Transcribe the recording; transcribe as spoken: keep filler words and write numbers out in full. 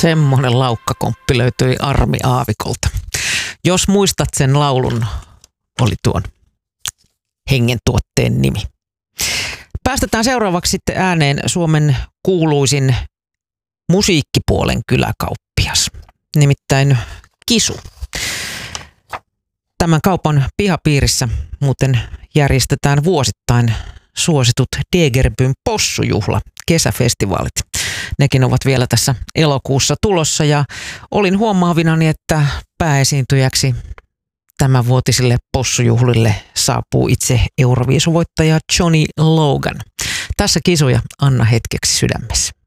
Semmoinen laukkakomppi löytyi Armi Aavikolta. Jos muistat sen laulun, oli tuon hengentuotteen nimi. Päästetään seuraavaksi sitten ääneen Suomen kuuluisin musiikkipuolen kyläkauppias, nimittäin Kisu. Tämän kaupan pihapiirissä muuten järjestetään vuosittain suositut Degerbyn possujuhla, kesäfestivaalit. Nekin ovat vielä tässä elokuussa tulossa ja olin huomaavinani, että pääesiintyjäksi tämänvuotisille possujuhlille saapuu itse Euroviisuvoittaja Johnny Logan. Tässä Kisu ja Anna hetkeksi sydämessä.